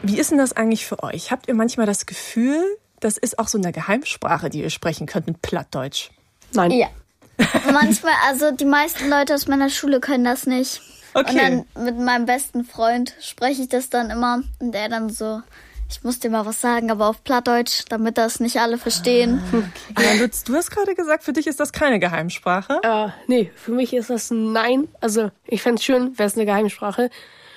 Wie ist denn das eigentlich für euch? Habt ihr manchmal das Gefühl, das ist auch so eine Geheimsprache, die ihr sprechen könnt mit Plattdeutsch? Nein. Ja. Manchmal, also die meisten Leute aus meiner Schule können das nicht. Okay. Und dann mit meinem besten Freund spreche ich das dann immer. Und der dann so, ich muss dir mal was sagen, aber auf Plattdeutsch, damit das nicht alle verstehen. Aber Lutz, du hast gerade gesagt, für dich ist das keine Geheimsprache? Nee, für mich ist das ein Nein. Also ich fände es schön, wäre es eine Geheimsprache.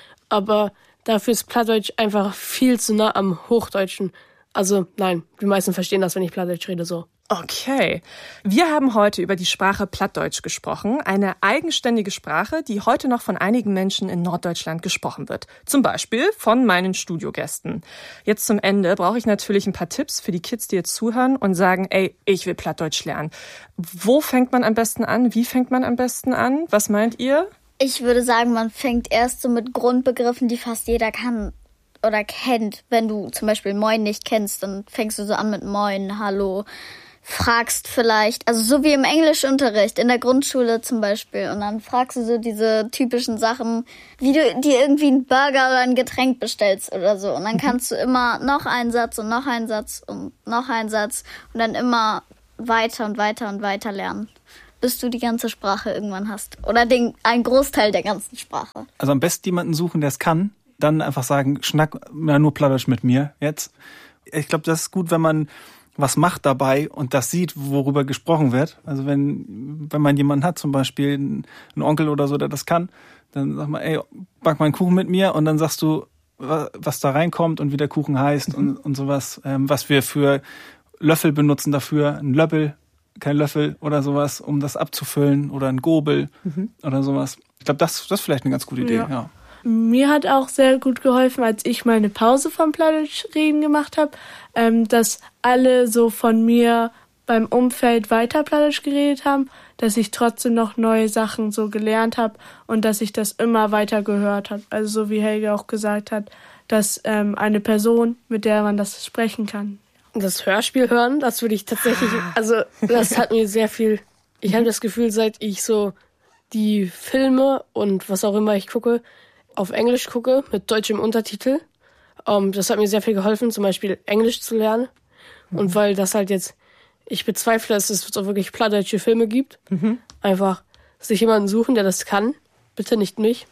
Aber dafür ist Plattdeutsch einfach viel zu nah am Hochdeutschen. Also nein, die meisten verstehen das, wenn ich Plattdeutsch rede, so. Okay. Wir haben heute über die Sprache Plattdeutsch gesprochen, eine eigenständige Sprache, die heute noch von einigen Menschen in Norddeutschland gesprochen wird. Zum Beispiel von meinen Studiogästen. Jetzt zum Ende brauche ich natürlich ein paar Tipps für die Kids, die jetzt zuhören und sagen, ey, ich will Plattdeutsch lernen. Wo fängt man am besten an? Wie fängt man am besten an? Was meint ihr? Ich würde sagen, man fängt erst so mit Grundbegriffen, die fast jeder kann oder kennt. Wenn du zum Beispiel Moin nicht kennst, dann fängst du so an mit Moin, Hallo, fragst vielleicht, also so wie im Englischunterricht, in der Grundschule zum Beispiel. Und dann fragst du so diese typischen Sachen, wie du dir irgendwie einen Burger oder ein Getränk bestellst oder so. Und dann kannst du immer noch einen Satz und noch einen Satz und noch einen Satz und dann immer weiter und weiter und weiter lernen, bis du die ganze Sprache irgendwann hast. Oder einen Großteil der ganzen Sprache. Also am besten jemanden suchen, der es kann. Dann einfach sagen, schnack nur Plattdeutsch mit mir jetzt. Ich glaube, das ist gut, wenn man was macht dabei und das sieht, worüber gesprochen wird. Also wenn man jemanden hat, zum Beispiel einen Onkel oder so, der das kann, dann sag mal, ey, back mal einen Kuchen mit mir und dann sagst du, was da reinkommt und wie der Kuchen heißt und sowas, was wir für Löffel benutzen dafür, ein Löffel, kein Löffel oder sowas, um das abzufüllen oder ein Gobel oder sowas. Ich glaube, das ist vielleicht eine ganz gute Idee, ja. Mir hat auch sehr gut geholfen, als ich mal eine Pause vom Plattdeutsch-Reden gemacht habe, dass alle so von mir beim Umfeld weiter Plattdeutsch geredet haben, dass ich trotzdem noch neue Sachen so gelernt habe und dass ich das immer weiter gehört habe. Also so wie Helge auch gesagt hat, dass eine Person, mit der man das sprechen kann. Das Hörspiel hören, das würde ich tatsächlich, also das hat mir sehr viel, ich habe das Gefühl, seit ich so die Filme und was auch immer ich gucke, auf Englisch gucke, mit deutschem Untertitel. Das hat mir sehr viel geholfen, zum Beispiel Englisch zu lernen. Und weil das halt jetzt, ich bezweifle, dass es so wirklich plattdeutsche Filme gibt. Einfach sich jemanden suchen, der das kann. Bitte nicht mich.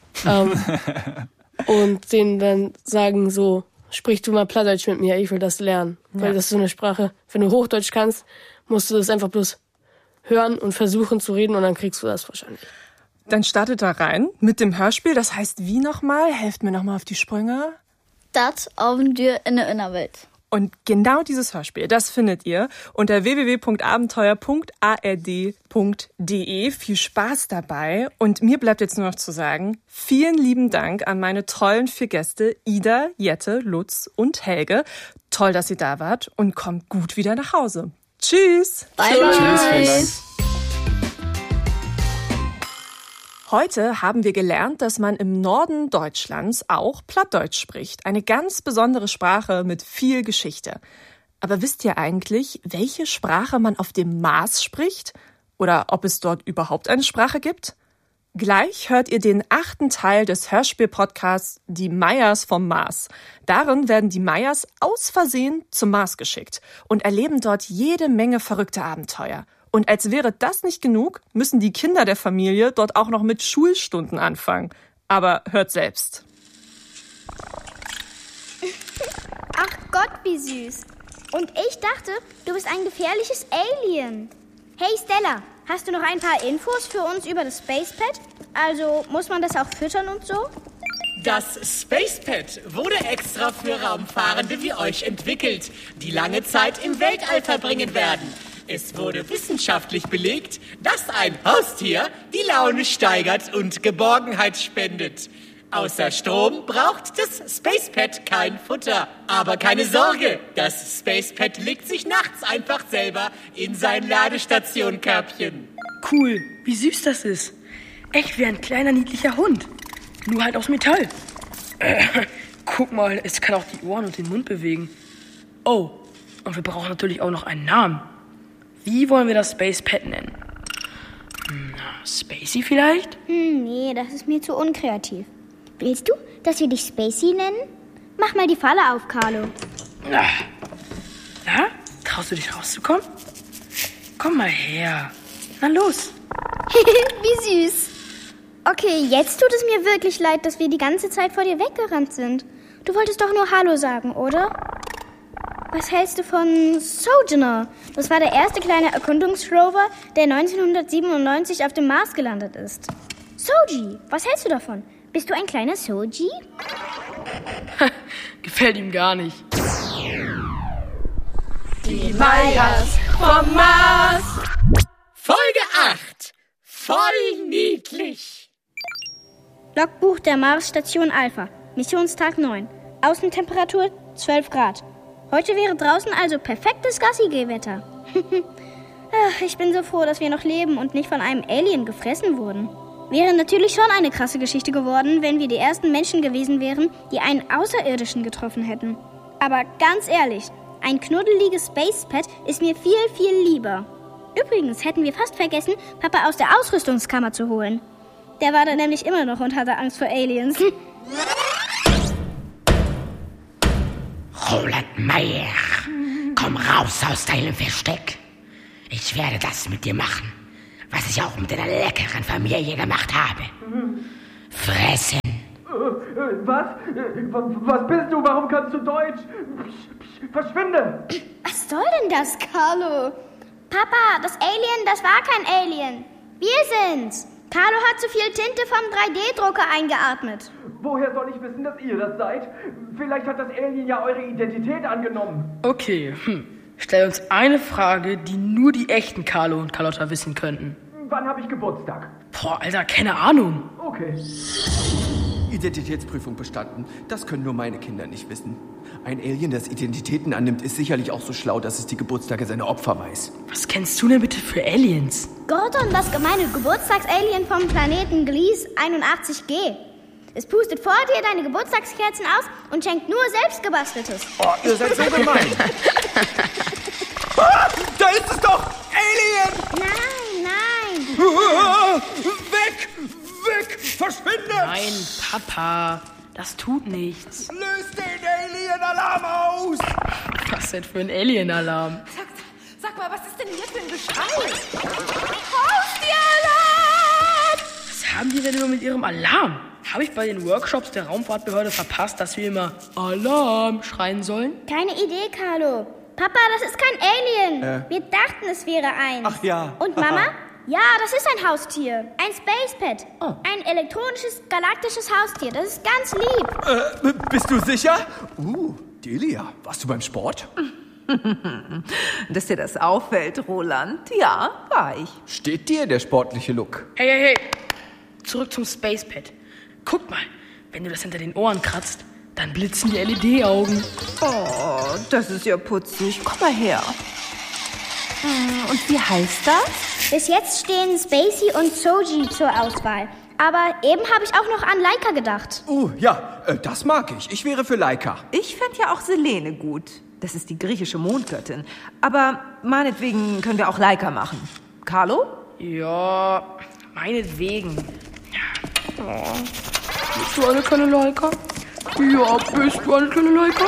Und denen dann sagen so, sprich du mal Plattdeutsch mit mir, ich will das lernen. Weil das ist so eine Sprache, wenn du Hochdeutsch kannst, musst du das einfach bloß hören und versuchen zu reden und dann kriegst du das wahrscheinlich. Dann startet da rein mit dem Hörspiel. Das heißt wie nochmal? Helft mir nochmal auf die Sprünge. Das Avontuur in der Innerwelt. Und genau dieses Hörspiel, das findet ihr unter www.abenteuer.ard.de. Viel Spaß dabei. Und mir bleibt jetzt nur noch zu sagen, vielen lieben Dank an meine tollen 4 Gäste, Ida, Jette, Lutz und Helge. Toll, dass ihr da wart und kommt gut wieder nach Hause. Tschüss. Bye, bye. Tschüss, vielen Dank. Heute haben wir gelernt, dass man im Norden Deutschlands auch Plattdeutsch spricht. Eine ganz besondere Sprache mit viel Geschichte. Aber wisst ihr eigentlich, welche Sprache man auf dem Mars spricht? Oder ob es dort überhaupt eine Sprache gibt? Gleich hört ihr den 8. Teil des Hörspiel-Podcasts Die Mayas vom Mars. Darin werden die Mayas aus Versehen zum Mars geschickt und erleben dort jede Menge verrückte Abenteuer. Und als wäre das nicht genug, müssen die Kinder der Familie dort auch noch mit Schulstunden anfangen. Aber hört selbst. Ach Gott, wie süß. Und ich dachte, du bist ein gefährliches Alien. Hey Stella, hast du noch ein paar Infos für uns über das Space Pet? Also, muss man das auch füttern und so? Das Space Pet wurde extra für Raumfahrende wie euch entwickelt, die lange Zeit im Weltall verbringen werden. Es wurde wissenschaftlich belegt, dass ein Haustier die Laune steigert und Geborgenheit spendet. Außer Strom braucht das Space Pet kein Futter. Aber keine Sorge, das Space Pet legt sich nachts einfach selber in sein Ladestationkörbchen. Cool, wie süß das ist. Echt wie ein kleiner, niedlicher Hund. Nur halt aus Metall. Guck mal, es kann auch die Ohren und den Mund bewegen. Oh, und wir brauchen natürlich auch noch einen Namen. Wie wollen wir das Space Pet nennen? Spacey vielleicht? Nee, das ist mir zu unkreativ. Willst du, dass wir dich Spacey nennen? Mach mal die Falle auf, Carlo. Na, traust du dich rauszukommen? Komm mal her. Na los. Wie süß. Okay, jetzt tut es mir wirklich leid, dass wir die ganze Zeit vor dir weggerannt sind. Du wolltest doch nur Hallo sagen, oder? Was hältst du von Sojourner? Das war der erste kleine Erkundungsrover, der 1997 auf dem Mars gelandet ist. Soji, was hältst du davon? Bist du ein kleiner Soji? Gefällt ihm gar nicht. Die Mayas vom Mars. Folge 8. Voll niedlich. Logbuch der Mars-Station Alpha. Missionstag 9. Außentemperatur 12 Grad. Heute wäre draußen also perfektes Gassi-Geh-Wetter. Ich bin so froh, dass wir noch leben und nicht von einem Alien gefressen wurden. Wäre natürlich schon eine krasse Geschichte geworden, wenn wir die ersten Menschen gewesen wären, die einen Außerirdischen getroffen hätten. Aber ganz ehrlich, ein knuddeliges Spacepad ist mir viel, viel lieber. Übrigens hätten wir fast vergessen, Papa aus der Ausrüstungskammer zu holen. Der war da nämlich immer noch und hatte Angst vor Aliens. Roland Meyer, komm raus aus deinem Versteck. Ich werde das mit dir machen, was ich auch mit deiner leckeren Familie gemacht habe. Fressen. Was? Was bist du? Warum kannst du Deutsch? Verschwinde! Was soll denn das, Carlo? Papa, das Alien, das war kein Alien. Wir sind's. Carlo hat zu viel Tinte vom 3D-Drucker eingeatmet. Woher soll ich wissen, dass ihr das seid? Vielleicht hat das Alien ja eure Identität angenommen. Okay, stell uns eine Frage, die nur die echten Carlo und Carlotta wissen könnten. Wann habe ich Geburtstag? Boah, Alter, keine Ahnung. Okay. Identitätsprüfung bestanden. Das können nur meine Kinder nicht wissen. Ein Alien, das Identitäten annimmt, ist sicherlich auch so schlau, dass es die Geburtstage seiner Opfer weiß. Was kennst du denn bitte für Aliens? Gordon, das gemeine Geburtstagsalien vom Planeten Gliese 81G. Es pustet vor dir deine Geburtstagskerzen aus und schenkt nur selbstgebasteltes. Oh, ihr seid so gemein. Da ist es doch! Alien! Nein! Weg! Weg! Verschwinde! Nein, Papa, das tut nichts. Löst den Alien-Alarm aus! Was denn für ein Alien-Alarm? Sag mal, was ist denn hier für ein Geschrei? Haustierladen! Was haben die denn immer mit ihrem Alarm? Habe ich bei den Workshops der Raumfahrtbehörde verpasst, dass wir immer Alarm schreien sollen? Keine Idee, Carlo. Papa, das ist kein Alien. Wir dachten, es wäre eins. Ach ja. Und Mama? Ja, das ist ein Haustier. Ein Spacepad. Oh. Ein elektronisches, galaktisches Haustier. Das ist ganz lieb. Bist du sicher? Delia, warst du beim Sport? Dass dir das auffällt, Roland. Ja, war ich. Steht dir der sportliche Look? Hey. Zurück zum Spacepad. Guck mal, wenn du das hinter den Ohren kratzt, dann blitzen die LED-Augen. Oh, das ist ja putzig. Komm mal her. Und wie heißt das? Bis jetzt stehen Spacey und Soji zur Auswahl. Aber eben habe ich auch noch an Laika gedacht. Ja, das mag ich. Ich wäre für Laika. Ich fände ja auch Selene gut. Das ist die griechische Mondgöttin. Aber meinetwegen können wir auch Laika machen. Carlo? Ja, meinetwegen. Oh. Bist du eine kleine Laika? Ja, bist du eine kleine Laika?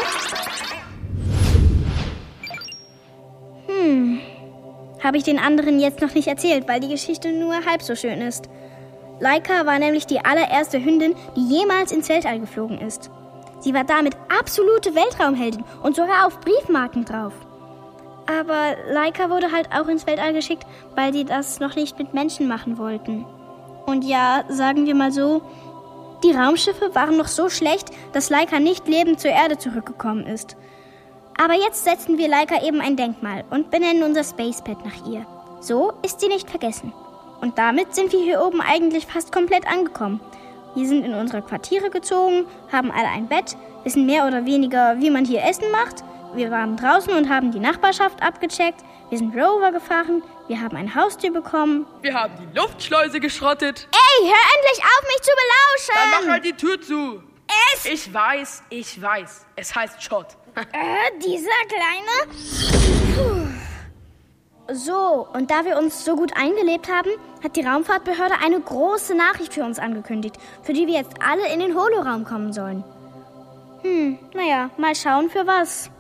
Habe ich den anderen jetzt noch nicht erzählt, weil die Geschichte nur halb so schön ist. Laika war nämlich die allererste Hündin, die jemals ins Weltall geflogen ist. Sie war damit absolute Weltraumheldin und sogar auf Briefmarken drauf. Aber Laika wurde halt auch ins Weltall geschickt, weil die das noch nicht mit Menschen machen wollten. Und ja, sagen wir mal so, die Raumschiffe waren noch so schlecht, dass Laika nicht lebend zur Erde zurückgekommen ist. Aber jetzt setzen wir Laika eben ein Denkmal und benennen unser Spacepad nach ihr. So ist sie nicht vergessen. Und damit sind wir hier oben eigentlich fast komplett angekommen. Wir sind in unsere Quartiere gezogen, haben alle ein Bett, wissen mehr oder weniger, wie man hier Essen macht. Wir waren draußen und haben die Nachbarschaft abgecheckt. Wir sind Rover gefahren, wir haben ein Haustier bekommen. Wir haben die Luftschleuse geschrottet. Ey, hör endlich auf, mich zu belauschen! Dann mach halt die Tür zu. Ich weiß. Es heißt Schott. Dieser Kleine? Puh. So, und da wir uns so gut eingelebt haben, hat die Raumfahrtbehörde eine große Nachricht für uns angekündigt, für die wir jetzt alle in den Holoraum kommen sollen. Naja, mal schauen für was.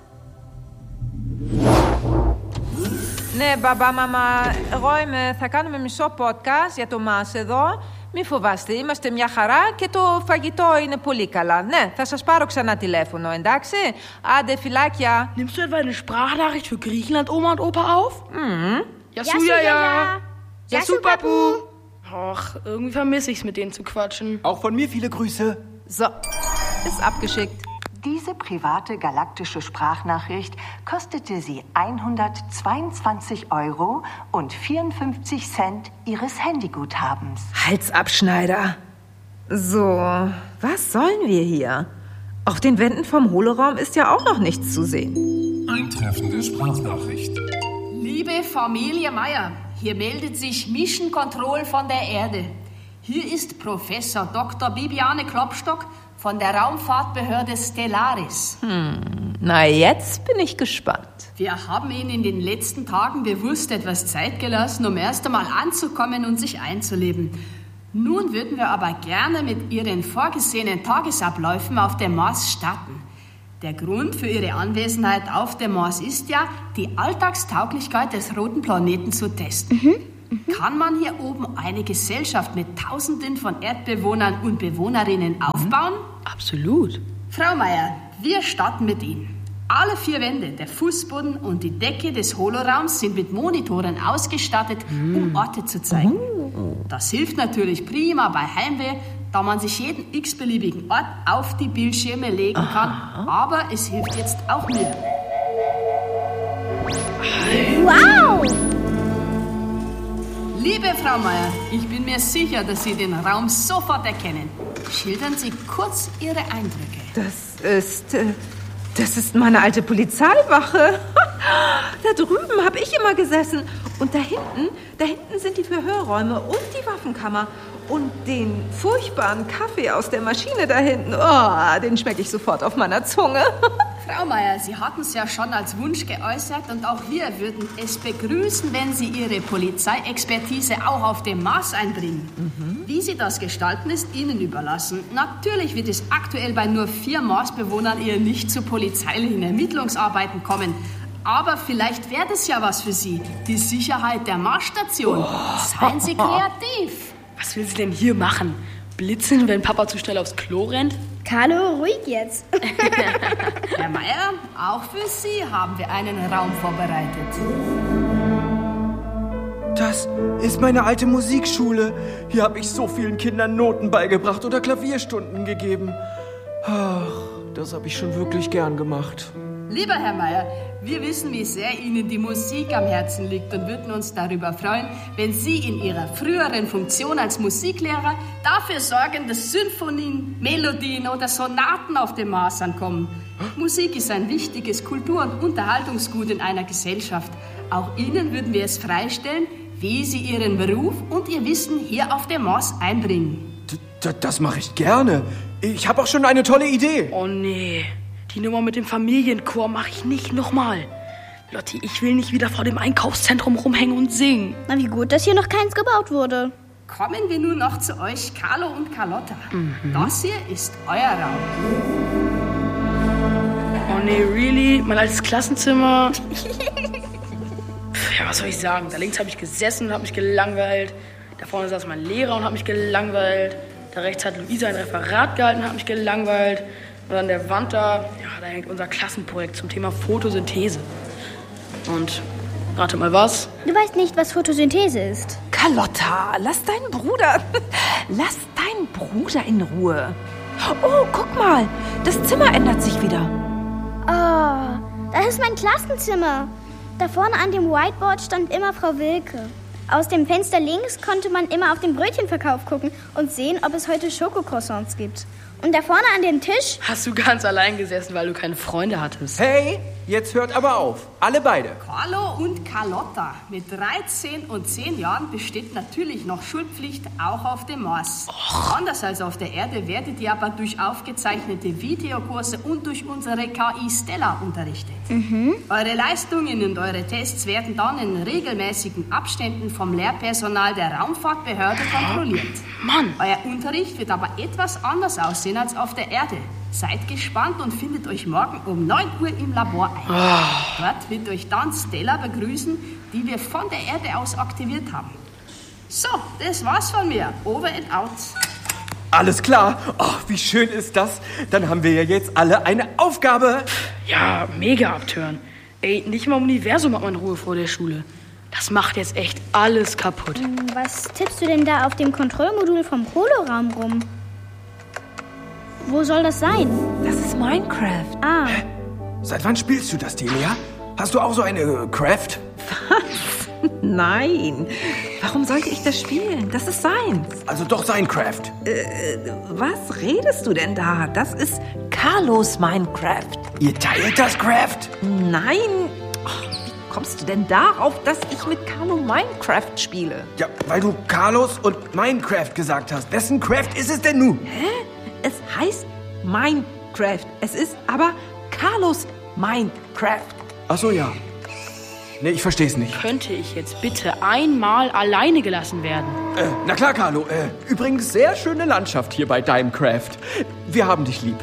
Ναι, μπαμπά, μαμά, εγώ θα κάνουμε μισό podcast για το μας εδώ. Μην φοβάστε, είμαστε μια χαρά και το φαγητό είναι πολύ καλά. Ναι, θα σας πάρω ξανά τηλέφωνο, εντάξει? Άντε, φιλάκια. Nimmst du etwa eine Sprachnachricht für Griechenland, Oma und Opa auf? Mhm. Yasu, ja. Yasu, Papu. Ach, irgendwie vermisse ich's, mit denen zu quatschen. Auch von mir viele Grüße. So, ist abgeschickt. Diese private galaktische Sprachnachricht kostete Sie 122 € und 54 Cent Ihres Handyguthabens. Halsabschneider. So, was sollen wir hier? Auf den Wänden vom Holoraum ist ja auch noch nichts zu sehen. Eintreffende Sprachnachricht. Liebe Familie Meier, hier meldet sich Mission Control von der Erde. Hier ist Professor Dr. Bibiane Klopstock von der Raumfahrtbehörde Stellaris. Na, jetzt bin ich gespannt. Wir haben Ihnen in den letzten Tagen bewusst etwas Zeit gelassen, um erst einmal anzukommen und sich einzuleben. Nun würden wir aber gerne mit Ihren vorgesehenen Tagesabläufen auf dem Mars starten. Der Grund für Ihre Anwesenheit auf dem Mars ist ja, die Alltagstauglichkeit des roten Planeten zu testen. Kann man hier oben eine Gesellschaft mit Tausenden von Erdbewohnern und Bewohnerinnen aufbauen? Absolut. Frau Meier, wir starten mit Ihnen. Alle 4 Wände, der Fußboden und die Decke des Holoraums sind mit Monitoren ausgestattet, um Orte zu zeigen. Das hilft natürlich prima bei Heimweh, da man sich jeden x-beliebigen Ort auf die Bildschirme legen kann. Aber es hilft jetzt auch mir. Wow! Liebe Frau Meier, ich bin mir sicher, dass Sie den Raum sofort erkennen. Schildern Sie kurz Ihre Eindrücke. Das ist meine alte Polizeiwache. Da drüben habe ich immer gesessen. Und da hinten sind die Verhörräume und die Waffenkammer. Und den furchtbaren Kaffee aus der Maschine da hinten, den schmecke ich sofort auf meiner Zunge. Frau Meier, Sie hatten es ja schon als Wunsch geäußert und auch wir würden es begrüßen, wenn Sie Ihre Polizeiexpertise auch auf dem Mars einbringen. Wie Sie das gestalten, ist Ihnen überlassen. Natürlich wird es aktuell bei nur 4 Marsbewohnern eher nicht zu polizeilichen Ermittlungsarbeiten kommen. Aber vielleicht wäre das ja was für Sie. Die Sicherheit der Marsstation. Seien Sie kreativ. Was will sie denn hier machen? Blitzen, wenn Papa zu schnell aufs Klo rennt? Carlo, ruhig jetzt. Herr Meier, auch für Sie haben wir einen Raum vorbereitet. Das ist meine alte Musikschule. Hier habe ich so vielen Kindern Noten beigebracht oder Klavierstunden gegeben. Ach, das habe ich schon wirklich gern gemacht. Lieber Herr Meier, wir wissen, wie sehr Ihnen die Musik am Herzen liegt und würden uns darüber freuen, wenn Sie in Ihrer früheren Funktion als Musiklehrer dafür sorgen, dass Symphonien, Melodien oder Sonaten auf dem Mars ankommen. Musik ist ein wichtiges Kultur- und Unterhaltungsgut in einer Gesellschaft. Auch Ihnen würden wir es freistellen, wie Sie Ihren Beruf und Ihr Wissen hier auf dem Mars einbringen. Das mache ich gerne. Ich habe auch schon eine tolle Idee. Oh nee. Die Nummer mit dem Familienchor mache ich nicht nochmal. Lotti, ich will nicht wieder vor dem Einkaufszentrum rumhängen und singen. Na, wie gut, dass hier noch keins gebaut wurde. Kommen wir nun noch zu euch, Carlo und Carlotta. Das hier ist euer Raum. Oh nee, really? Mein altes Klassenzimmer? Ja, was soll ich sagen? Da links habe ich gesessen und habe mich gelangweilt. Da vorne saß mein Lehrer und hat mich gelangweilt. Da rechts hat Luisa ein Referat gehalten und hat mich gelangweilt. Und an der Wand da hängt unser Klassenprojekt zum Thema Photosynthese. Und rate mal was? Du weißt nicht, was Photosynthese ist. Carlotta, lass deinen Bruder in Ruhe. Oh, guck mal, das Zimmer ändert sich wieder. Oh, das ist mein Klassenzimmer. Da vorne an dem Whiteboard stand immer Frau Wilke. Aus dem Fenster links konnte man immer auf den Brötchenverkauf gucken und sehen, ob es heute Schokocroissants gibt. Und da vorne an dem Tisch... Hast du ganz allein gesessen, weil du keine Freunde hattest? Hey, jetzt hört aber auf. Alle beide. Carlo und Carlotta. Mit 13 und 10 Jahren besteht natürlich noch Schulpflicht auch auf dem Mars. Anders als auf der Erde werdet ihr aber durch aufgezeichnete Videokurse und durch unsere KI Stella unterrichtet. Eure Leistungen und eure Tests werden dann in regelmäßigen Abständen vom Lehrpersonal der Raumfahrtbehörde kontrolliert. Mann! Euer Unterricht wird aber etwas anders aussehen als auf der Erde. Seid gespannt und findet euch morgen um 9 Uhr im Labor ein. Dort wird euch dann Stella begrüßen, die wir von der Erde aus aktiviert haben. So, das war's von mir. Over and out. Alles klar. Oh, wie schön ist das. Dann haben wir ja jetzt alle eine Aufgabe. Ja, mega abtören. Ey, nicht mal im Universum hat man Ruhe vor der Schule. Das macht jetzt echt alles kaputt. Was tippst du denn da auf dem Kontrollmodul vom Koloraum rum? Wo soll das sein? Das ist Minecraft. Ah. Seit wann spielst du das, Delia? Hast du auch so eine Craft? Was? Nein. Warum sollte ich das spielen? Das ist seins. Also doch sein Craft. Was redest du denn da? Das ist Carlos Minecraft. Ihr teilt das Craft? Nein. Oh, wie kommst du denn darauf, dass ich mit Carlo Minecraft spiele? Ja, weil du Carlos und Minecraft gesagt hast. Wessen Craft ist es denn nun? Hä? Es heißt Minecraft. Es ist aber Carlos Minecraft. Ach so, ja. Nee, ich versteh's nicht. Könnte ich jetzt bitte einmal alleine gelassen werden? Na klar, Carlo. Übrigens sehr schöne Landschaft hier bei deinem Craft. Wir haben dich lieb.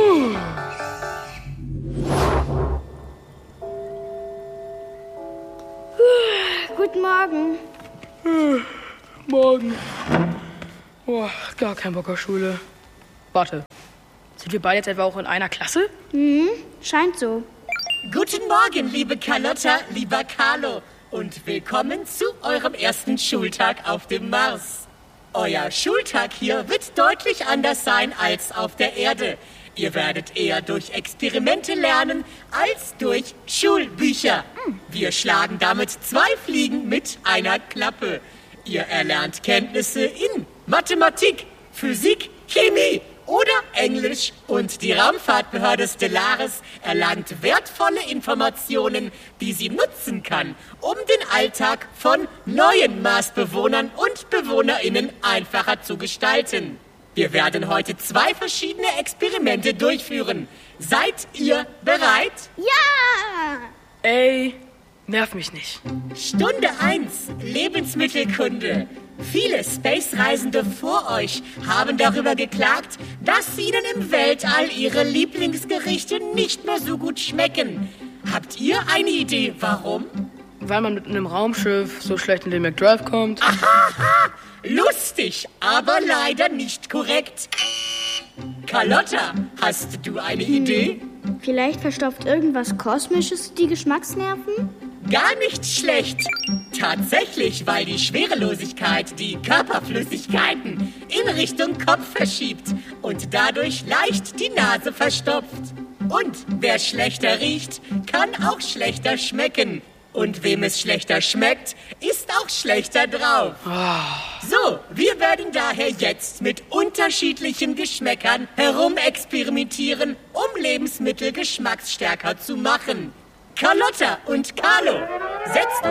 Guten Morgen. Morgen. Boah, gar kein Bock auf Schule. Warte, sind wir beide jetzt etwa auch in einer Klasse? Scheint so. Guten Morgen, liebe Carlotta, lieber Carlo. Und willkommen zu eurem ersten Schultag auf dem Mars. Euer Schultag hier wird deutlich anders sein als auf der Erde. Ihr werdet eher durch Experimente lernen als durch Schulbücher. Wir schlagen damit 2 Fliegen mit einer Klappe. Ihr erlernt Kenntnisse in Mathematik, Physik, Chemie oder Englisch. Und die Raumfahrtbehörde Stellaris erlangt wertvolle Informationen, die sie nutzen kann, um den Alltag von neuen Marsbewohnern und BewohnerInnen einfacher zu gestalten. Wir werden heute 2 verschiedene Experimente durchführen. Seid ihr bereit? Ja! Ey, nerv mich nicht. Stunde 1, Lebensmittelkunde. Viele Space-Reisende vor euch haben darüber geklagt, dass ihnen im Weltall ihre Lieblingsgerichte nicht mehr so gut schmecken. Habt ihr eine Idee, warum? Weil man mit einem Raumschiff so schlecht in den McDrive kommt. Aha! Lustig, aber leider nicht korrekt. Carlotta, hast du eine Idee? Vielleicht verstopft irgendwas Kosmisches die Geschmacksnerven? Gar nicht schlecht. Tatsächlich, weil die Schwerelosigkeit die Körperflüssigkeiten in Richtung Kopf verschiebt und dadurch leicht die Nase verstopft. Und wer schlechter riecht, kann auch schlechter schmecken. Und wem es schlechter schmeckt, ist auch schlechter drauf. So, wir werden daher jetzt mit unterschiedlichen Geschmäckern herumexperimentieren, um Lebensmittel geschmacksstärker zu machen. Carlotta und Carlo, setzt